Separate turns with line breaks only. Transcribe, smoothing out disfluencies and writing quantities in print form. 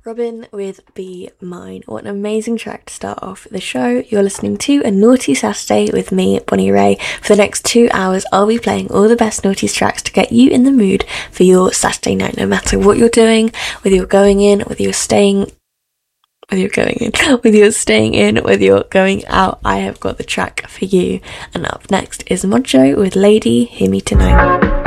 Robin with Be Mine. What an amazing track to start off the show. You're listening to A Naughty Saturday with me, Bonnie Ray. For the next 2 hours, I'll be playing all the best naughties tracks to get you in the mood for your Saturday night, no matter what you're doing, whether you're going in, whether you're staying in, whether you're going out, I have got the track for you. And up next is Mojo with Lady Hear Me Tonight.